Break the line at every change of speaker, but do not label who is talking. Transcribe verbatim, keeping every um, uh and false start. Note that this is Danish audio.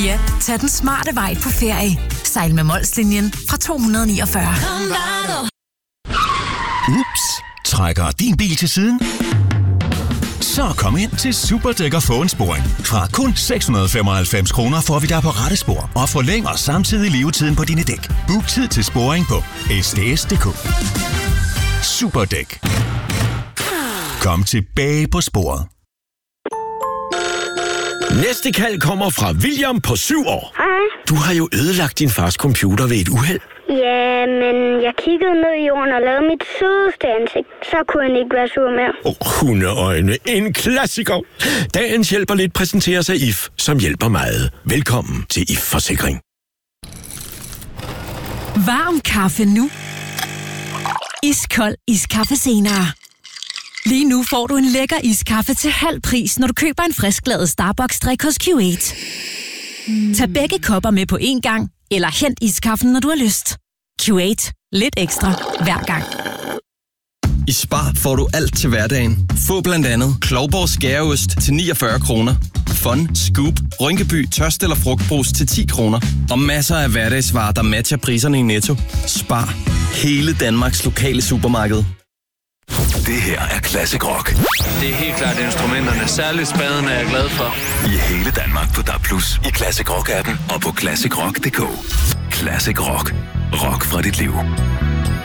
Ja, tag den smarte vej på ferie. Sejl med Molslinjen fra to hundrede niogfyrre.
Ups, trækker din bil til siden? Så kom ind til Superdæk og få en sporing. Fra kun seks hundrede femoghalvfems kroner får vi dig på rette spor og forlænger samtidig levetiden på dine dæk. Book tid til sporing på s d s punktum d k. Superdæk. Kom tilbage på sporet.
Næste kald kommer fra William på syv år.
Hej.
Du har jo ødelagt din fars computer ved et uheld.
Ja, men jeg kiggede ned i jorden og lavede mit sødeste ansigt. Så kunne han ikke være sur mere.
Oh, hundeøjne. En klassiker. Dagens hjælper lidt præsenteres af I F, som hjælper meget. Velkommen til I F-forsikring.
Varm kaffe nu. Iskold iskaffe senere. Lige nu får du en lækker iskaffe til halv pris, når du køber en frisklavet Starbucks-drik hos Q otte. Tag begge kopper med på én gang, eller hent iskaffen, når du har lyst. Q otte. Lidt ekstra hver gang.
I Spar får du alt til hverdagen. Få blandt andet Klovborg skæreost til niogfyrre kroner. Fun, Scoop, Rynkeby, tørst eller frugtbrus til ti kroner. Og masser af hverdagsvarer, der matcher priserne i Netto. Spar. Hele Danmarks lokale supermarked.
Det her er Classic Rock.
Det er helt klart instrumenterne. Særligt spaden er jeg glad for.
I hele Danmark på D A B plus, i Classic Rock-appen og på classic rock punktum d k. Classic Rock. Rock fra dit liv.